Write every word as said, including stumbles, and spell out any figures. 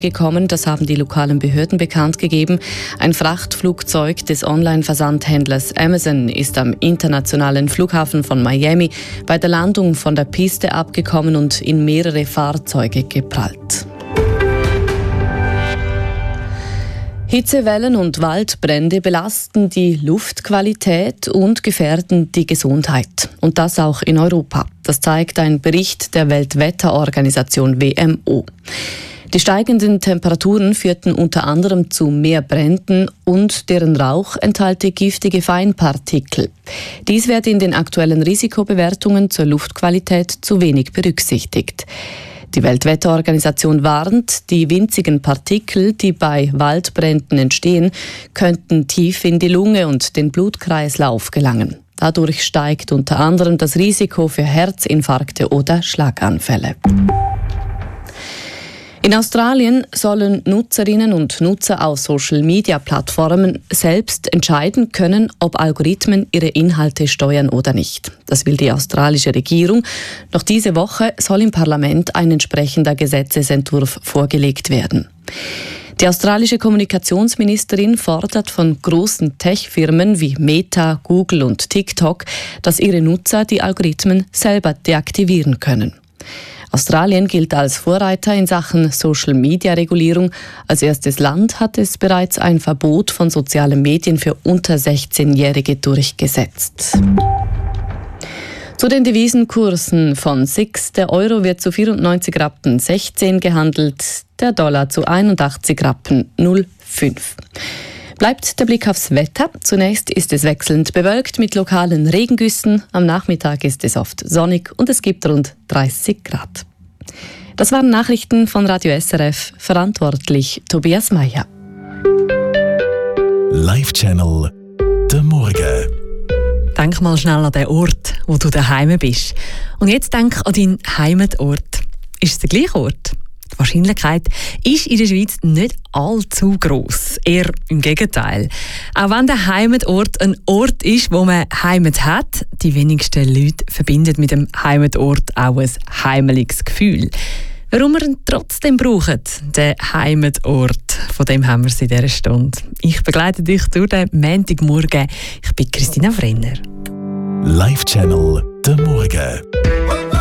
gekommen, das haben die lokalen Behörden bekannt gegeben. Ein Frachtflugzeug des Online-Versandhändlers Amazon ist am internationalen Flughafen von Miami bei der Landung von der Piste abgekommen und in mehrere Fahrzeuge geprallt. Hitzewellen und Waldbrände belasten die Luftqualität und gefährden die Gesundheit. Und das auch in Europa. Das zeigt ein Bericht der Weltwetterorganisation W M O. Die steigenden Temperaturen führten unter anderem zu mehr Bränden und deren Rauch enthalte giftige Feinpartikel. Dies wird in den aktuellen Risikobewertungen zur Luftqualität zu wenig berücksichtigt. Die Weltwetterorganisation warnt, die winzigen Partikel, die bei Waldbränden entstehen, könnten tief in die Lunge und den Blutkreislauf gelangen. Dadurch steigt unter anderem das Risiko für Herzinfarkte oder Schlaganfälle. In Australien sollen Nutzerinnen und Nutzer auf Social-Media-Plattformen selbst entscheiden können, ob Algorithmen ihre Inhalte steuern oder nicht. Das will die australische Regierung. Noch diese Woche soll im Parlament ein entsprechender Gesetzesentwurf vorgelegt werden. Die australische Kommunikationsministerin fordert von großen Tech-Firmen wie Meta, Google und TikTok, dass ihre Nutzer die Algorithmen selber deaktivieren können. Australien gilt als Vorreiter in Sachen Social-Media-Regulierung. Als erstes Land hat es bereits ein Verbot von sozialen Medien für unter sechzehnjährige durchgesetzt. Zu den Devisenkursen von S I X. Der Euro wird zu vierundneunzig Rappen sechzehn gehandelt, der Dollar zu einundachtzig Rappen null Komma fünf. Bleibt der Blick aufs Wetter. Zunächst ist es wechselnd bewölkt mit lokalen Regengüssen. Am Nachmittag ist es oft sonnig und es gibt rund dreißig Grad. Das waren Nachrichten von Radio S R F. Verantwortlich Tobias Meyer. Live-Channel der Morgen. Denk mal schnell an den Ort, wo du daheim bist. Und jetzt denk an deinen Heimatort. Ist es der gleiche Ort? Die Wahrscheinlichkeit ist in der Schweiz nicht allzu gross. Eher im Gegenteil. Auch wenn der Heimatort ein Ort ist, wo man Heimat hat, die wenigsten Leute verbinden mit dem Heimatort auch ein heimeliges Gefühl. Warum wir ihn trotzdem brauchen, den Heimatort, von dem haben wir es in dieser Stunde. Ich begleite dich durch den Montagmorgen. Ich bin Christina Brenner. Live-Channel der Morgen.